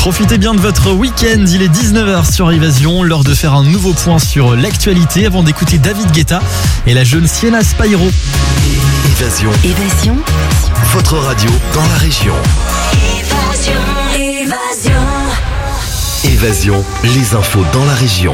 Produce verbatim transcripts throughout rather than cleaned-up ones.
Profitez bien de votre week-end, il est dix-neuf heures sur Évasion, l'heure de faire un nouveau point sur l'actualité avant d'écouter David Guetta et la jeune Sienna Spyro. Évasion. Évasion. Votre radio dans la région. Évasion. Évasion. Évasion, les infos dans la région.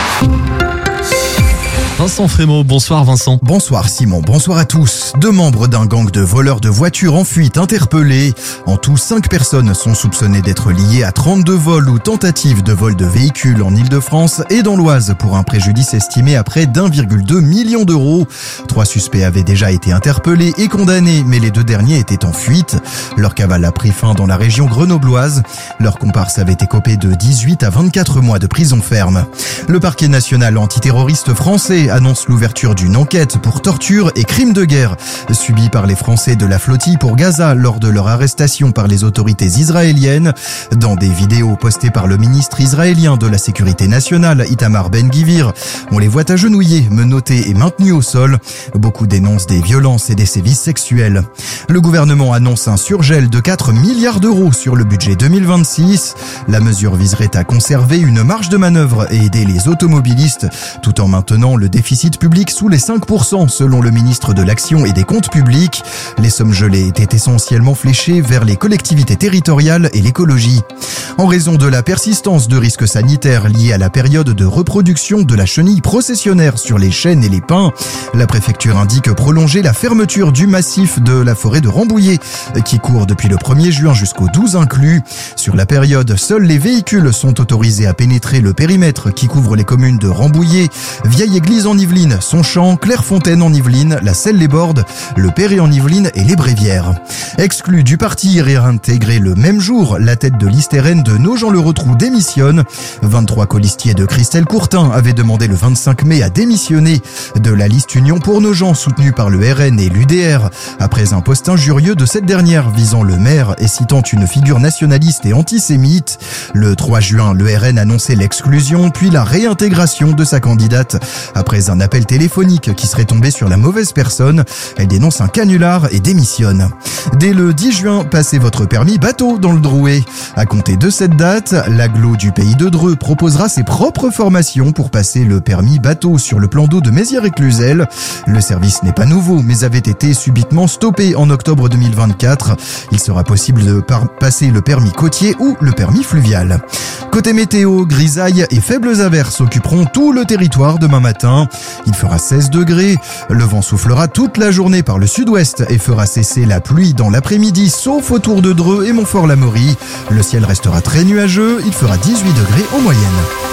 Vincent Frémaux, bonsoir Vincent. Bonsoir Simon, bonsoir à tous. Deux membres d'un gang de voleurs de voitures en fuite interpellés. En tout, cinq personnes sont soupçonnées d'être liées à trente-deux vols ou tentatives de vol de véhicules en Ile-de-France et dans l'Oise pour un préjudice estimé à près d'un virgule deux million d'euros. Trois suspects avaient déjà été interpellés et condamnés, mais les deux derniers étaient en fuite. Leur cavale a pris fin dans la région grenobloise. Leur comparse avait écopé de dix-huit à vingt-quatre mois de prison ferme. Le parquet national antiterroriste français annonce l'ouverture d'une enquête pour torture et crimes de guerre subis par les Français de la flottille pour Gaza lors de leur arrestation par les autorités israéliennes. Dans des vidéos postées par le ministre israélien de la Sécurité nationale, Itamar Ben-Gvir, on les voit agenouillés, menottés et maintenus au sol. Beaucoup dénoncent des violences et des sévices sexuels. Le gouvernement annonce un surgel de quatre milliards d'euros sur le budget deux mille vingt-six. La mesure viserait à conserver une marge de manœuvre et aider les automobilistes tout en maintenant le déficit public sous les cinq pour cent selon le ministre de l'Action et des Comptes publics. Les sommes gelées étaient essentiellement fléchées vers les collectivités territoriales et l'écologie. En raison de la persistance de risques sanitaires liés à la période de reproduction de la chenille processionnaire sur les chênes et les pins, la préfecture indique prolonger la fermeture du massif de la forêt de Rambouillet qui court depuis le premier juin jusqu'au douze inclus. Sur la période, seuls les véhicules sont autorisés à pénétrer le périmètre qui couvre les communes de Rambouillet, Vieille Église en Yvelines, Sonchamp, Clairefontaine en Yvelines, La Selle-les-Bordes, Le Perret en Yvelines et les Brévières. Exclu du parti et réintégré le même jour, la tête de liste R N de Nogent-le-Rotrou démissionne. vingt-trois colistiers de Christelle Courtin avaient demandé le vingt-cinq mai à démissionner de la liste Union pour Nogent soutenue par le R N et l'U D R après un post injurieux de cette dernière visant le maire et citant une figure nationaliste et antisémite. Le trois juin, le R N annonçait l'exclusion puis la réintégration de sa candidate. Après un appel téléphonique qui serait tombé sur la mauvaise personne, elle dénonce un canular et démissionne. Dès le dix juin, passez votre permis bateau dans le Drouet. À compter de cette date, l'agglo du pays de Dreux proposera ses propres formations pour passer le permis bateau sur le plan d'eau de Mézières et Cluzel. Le service n'est pas nouveau, mais avait été subitement stoppé en octobre deux mille vingt-quatre. Il sera possible de par- passer le permis côtier ou le permis fluvial. Côté météo, grisaille et faibles averses occuperont tout le territoire demain matin. Il fera seize degrés. Le vent soufflera toute la journée par le sud-ouest et fera cesser la pluie dans l'après-midi, sauf autour de Dreux et Montfort-l'Amaury. Le ciel restera très nuageux. Il fera dix-huit degrés en moyenne.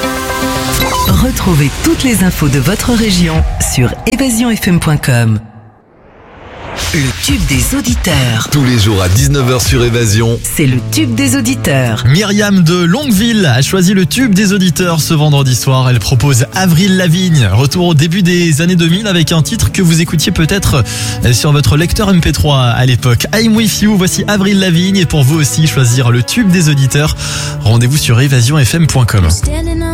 Retrouvez toutes les infos de votre région sur évasion f m point com. Le tube des auditeurs. Tous les jours à dix-neuf heures sur Évasion. C'est le tube des auditeurs. Myriam de Longueville a choisi le tube des auditeurs ce vendredi soir. Elle propose Avril Lavigne. Retour au début des années deux mille avec un titre que vous écoutiez peut-être sur votre lecteur M P trois à l'époque. I'm with you, voici Avril Lavigne et pour vous aussi choisir le tube des auditeurs. Rendez-vous sur évasion f m point com.